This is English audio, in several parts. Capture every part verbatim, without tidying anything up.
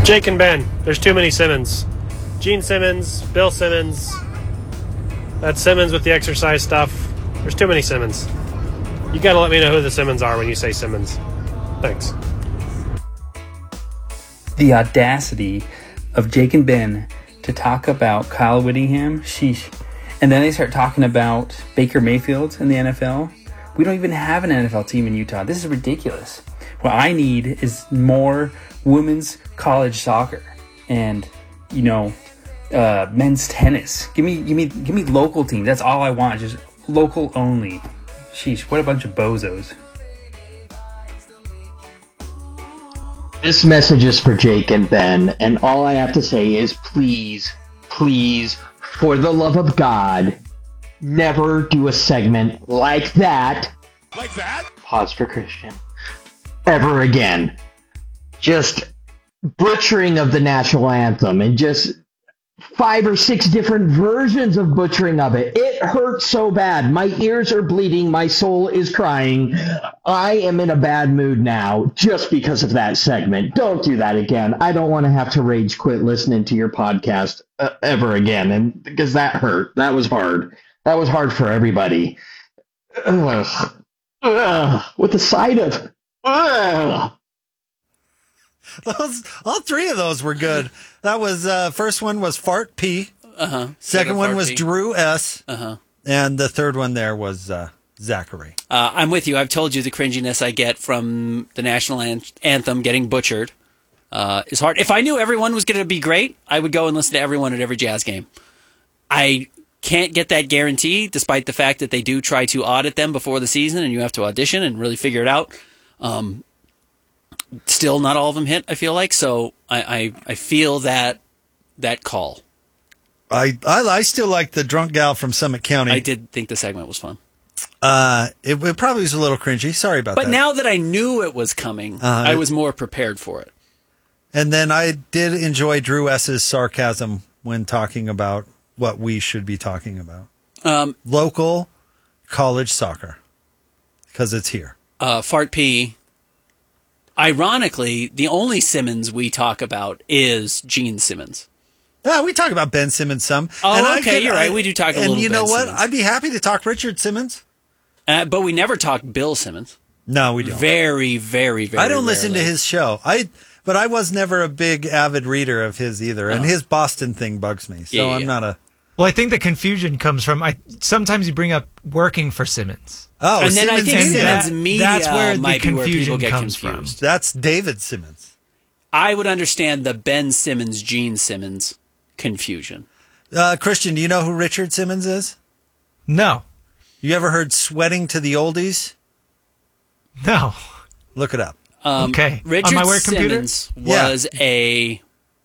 Jake and Ben. There's too many Simmons. Gene Simmons, Bill Simmons. That Simmons with the exercise stuff. There's too many Simmons. You got to let me know who the Simmons are when you say Simmons. Thanks. The audacity of Jake and Ben to talk about Kyle Whittingham. Sheesh. And then they start talking about Baker Mayfield in the N F L. We don't even have an N F L team in Utah. This is ridiculous. What I need is more women's college soccer and, you know, uh, men's tennis. Give me, give me, give me local teams. That's all I want. Just local only. Sheesh, what a bunch of bozos. This message is for Jake and Ben, and all I have to say is please, please, for the love of God, never do a segment like that. Like that? Pause for Christian. Ever again. Just butchering of the national anthem and just five or six different versions of butchering of it. It hurts so bad. My ears are bleeding. My soul is crying. I am in a bad mood now just because of that segment. Don't do that again. I don't want to have to rage quit listening to your podcast uh, ever again. And because that hurt. That was hard. That was hard for everybody. Ugh. Ugh. With the side of ugh. Those, all three of those were good. That was, uh, first one was Fart P. Uh-huh. Second one Fart was P. Drew S. Uh-huh. And the third one there was, uh, Zachary. Uh, I'm with you. I've told you the cringiness I get from the national an- anthem getting butchered uh, is hard. If I knew everyone was going to be great, I would go and listen to everyone at every Jazz game. I can't get that guarantee, despite the fact that they do try to audit them before the season, and you have to audition and really figure it out. Um, still, not all of them hit, I feel like. So I, I, I feel that that call. I, I I still like the drunk gal from Summit County. I did think the segment was fun. Uh, it, it probably was a little cringy. Sorry about but that. But now that I knew it was coming, uh, I was more prepared for it. And then I did enjoy Drew S's sarcasm when talking about what we should be talking about. Um, Local college soccer. Because it's here. Uh, Fart P. Ironically, the only Simmons we talk about is Gene Simmons. Yeah, we talk about Ben Simmons some. Oh, and okay, could, you're right. I, We do talk a and little you know Ben what? Simmons. I'd be happy to talk Richard Simmons. Uh, but we never talk Bill Simmons. No, we don't. Very, very, very I don't rarely. listen to his show. I, But I was never a big avid reader of his either. And Oh. his Boston thing bugs me. So Yeah, yeah, I'm yeah. not a... Well, I think the confusion comes from, I sometimes you bring up working for Simmons. Oh, and then I Simmons think and Simmons that- media that's where the might be where people confusion get comes confused. That's David Simmons. I would understand the Ben Simmons, Gene Simmons confusion. Uh, Christian, do you know who Richard Simmons is? No. You ever heard Sweating to the Oldies? No. Look it up. Um, Okay. Richard On my work computer? Simmons Yeah. was a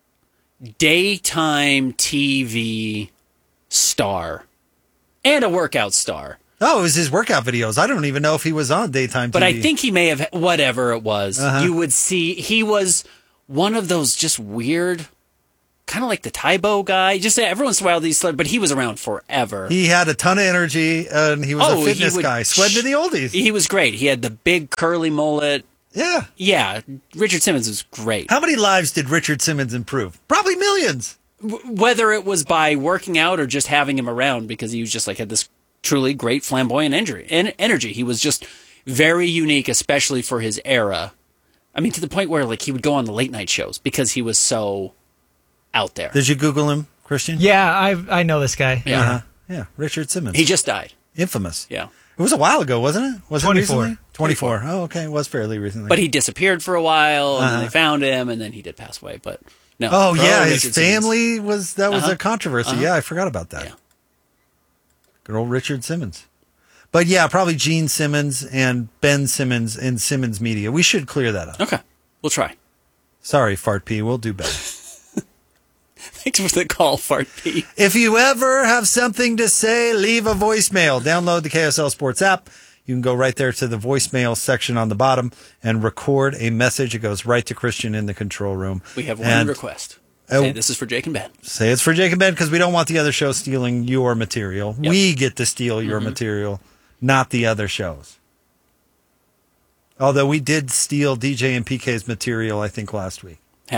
daytime T V star and a workout star. Oh, it was his workout videos. I don't even know if he was on daytime But T V. I think he may have, whatever it was, Uh-huh. you would see, he was one of those just weird, kind of like the Tybo guy. Just every once in a while, these, but he was around forever. He had a ton of energy, and he was Oh, a he fitness would- guy. Sweating to the Oldies. He was great. He had the big curly mullet. Yeah. Yeah, Richard Simmons was great. How many lives did Richard Simmons improve? Probably millions. Whether it was by working out or just having him around, because he was just like had this truly great flamboyant injury, en- energy. He was just very unique, especially for his era. I mean, to the point where like he would go on the late night shows because he was so out there. Did you Google him, Christian? Yeah, I I know this guy. Yeah. Uh-huh. Yeah, Richard Simmons. He just died. Infamous. Yeah. It was a while ago, wasn't it? Was twenty-four. it recently? twenty-four. Oh, okay. It was fairly recently. But he disappeared for a while, and then Uh-huh. they found him, and then he did pass away. But no. Oh, pro yeah. Richard His Simmons. family was, that was Uh-huh. a controversy. Uh-huh. Yeah, I forgot about that. Yeah. Good old Richard Simmons. But yeah, probably Gene Simmons and Ben Simmons and Simmons Media. We should clear that up. Okay, we'll try. Sorry, Fart P. We'll do better. Thanks for the call, Fart P. If you ever have something to say, leave a voicemail. Download the K S L Sports app. You can go right there to the voicemail section on the bottom and record a message. It goes right to Christian in the control room. We have one And request. Oh. Say, this is for Jake and Ben. Say it's for Jake and Ben because we don't want the other show stealing your material. Yep. We get to steal your Mhm. material, not the other shows. Although we did steal D J and P K's material, I think, last week. Happy to.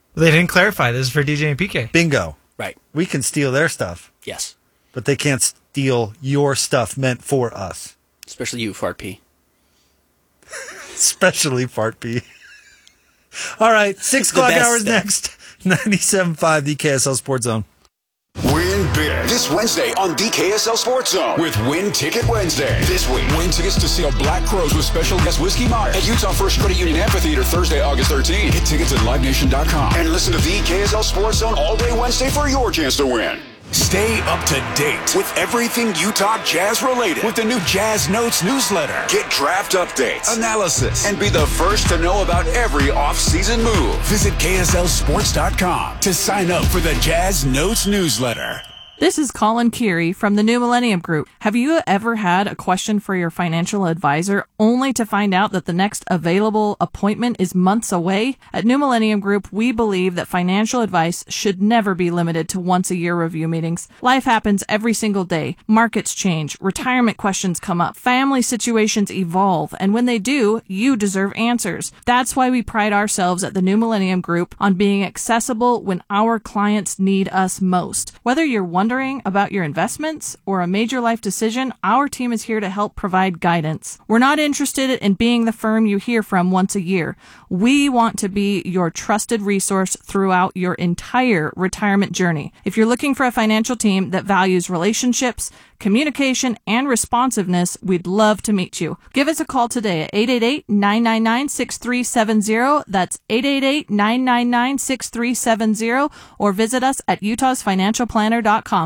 They didn't clarify this is for D J and P K. Bingo. Right. We can steal their stuff, Yes. but they can't steal your stuff meant for us. Especially you, Fart P. Especially Part B. All right, six The o'clock best hours stuff. next. ninety-seven point five, the K S L Sports Zone. Win big this Wednesday on the K S L Sports Zone with Win Ticket Wednesday. This week, win tickets to see a Black Crows with special guest Whiskey Meyer at Utah First Credit Union Amphitheater Thursday, August thirteenth. Get tickets at live nation dot com and listen to the K S L Sports Zone all day Wednesday for your chance to win. Stay up to date with everything Utah Jazz related with the new Jazz Notes newsletter. Get draft updates, analysis, and be the first to know about every off-season move. Visit K S L sports dot com to sign up for the Jazz Notes newsletter. This is Colin Keary from the New Millennium Group. Have you ever had a question for your financial advisor only to find out that the next available appointment is months away? At New Millennium Group, we believe that financial advice should never be limited to once-a-year review meetings. Life happens every single day. Markets change, retirement questions come up, family situations evolve, and when they do, you deserve answers. That's why we pride ourselves at the New Millennium Group on being accessible when our clients need us most. Whether you're wondering about your investments or a major life decision, our team is here to help provide guidance. We're not interested in being the firm you hear from once a year. We want to be your trusted resource throughout your entire retirement journey. If you're looking for a financial team that values relationships, communication, and responsiveness, we'd love to meet you. Give us a call today at eight eight eight, nine nine nine, six three seven zero. That's eight eight eight, nine nine nine, six three seven zero, or visit us at utahs financial planner dot com.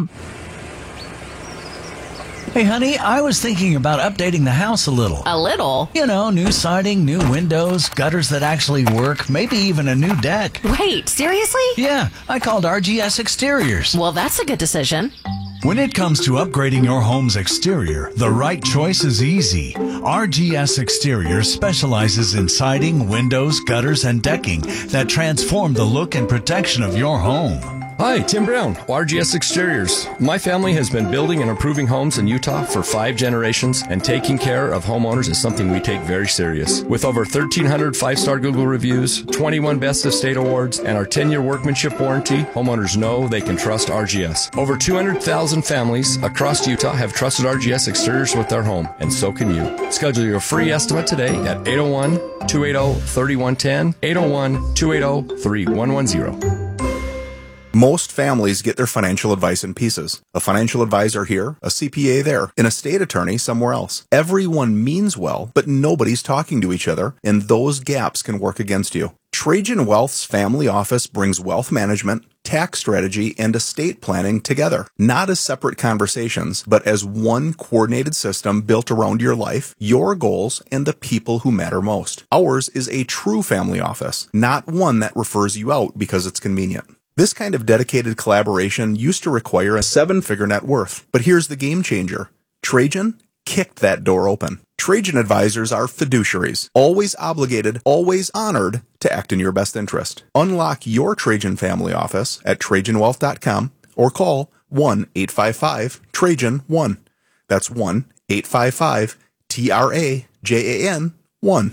Hey, honey, I was thinking about updating the house a little. A little? You know, new siding, new windows, gutters that actually work, maybe even a new deck. Wait, seriously? Yeah, I called R G S Exteriors. Well, that's a good decision. When it comes to upgrading your home's exterior, the right choice is easy. R G S Exteriors specializes in siding, windows, gutters, and decking that transform the look and protection of your home. Hi, Tim Brown, R G S Exteriors. My family has been building and improving homes in Utah for five generations, and taking care of homeowners is something we take very serious. With over thirteen hundred five-star Google reviews, twenty-one Best of State awards, and our ten-year workmanship warranty, homeowners know they can trust R G S. Over two hundred thousand families across Utah have trusted R G S Exteriors with their home, and so can you. Schedule your free estimate today at eight oh one, two eight oh, three one one zero, eight oh one, two eight oh, three one one zero. Most families get their financial advice in pieces. A financial advisor here, a C P A there, an estate attorney somewhere else. Everyone means well, but nobody's talking to each other, and those gaps can work against you. Trajan Wealth's family office brings wealth management, tax strategy, and estate planning together, not as separate conversations, but as one coordinated system built around your life, your goals, and the people who matter most. Ours is a true family office, not one that refers you out because it's convenient. This kind of dedicated collaboration used to require a seven-figure net worth, but here's the game changer. Trajan kicked that door open. Trajan advisors are fiduciaries, always obligated, always honored to act in your best interest. Unlock your Trajan family office at trajan wealth dot com or call one eight five five Trajan one. That's one eight five five T R A J A N one.